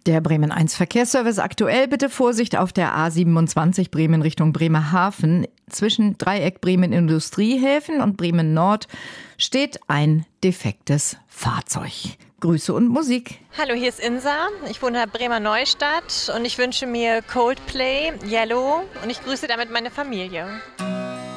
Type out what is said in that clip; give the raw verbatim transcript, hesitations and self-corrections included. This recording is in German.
Der Bremen eins Verkehrsservice aktuell. Bitte Vorsicht auf der A siebenundzwanzig Bremen Richtung Bremerhaven. Zwischen Dreieck Bremen Industriehäfen und Bremen Nord steht ein defektes Fahrzeug. Grüße und Musik. Hallo, hier ist Insa. Ich wohne in Bremer Neustadt und ich wünsche mir Coldplay, Yellow und ich grüße damit meine Familie.